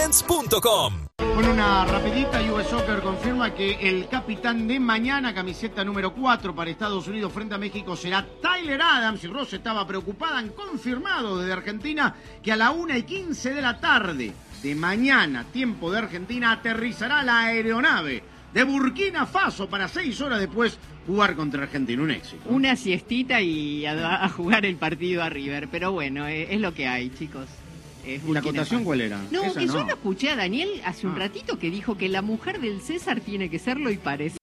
Allianz.com. Con una rapidita, US Soccer confirma que el capitán de mañana, camiseta número 4 para Estados Unidos frente a México, será Tyler Adams. Y Ross estaba preocupada, han confirmado desde Argentina que a la 1:15 de la tarde de mañana, tiempo de Argentina, aterrizará la aeronave de Burkina Faso para 6 horas después jugar contra Argentina. Un éxito. Una siestita y a jugar el partido a River. Pero bueno, es lo que hay, chicos. ¿Y la acotación cuál era? No, Esa que yo lo escuché a Daniel hace un ratito que dijo que la mujer del César tiene que serlo y parece.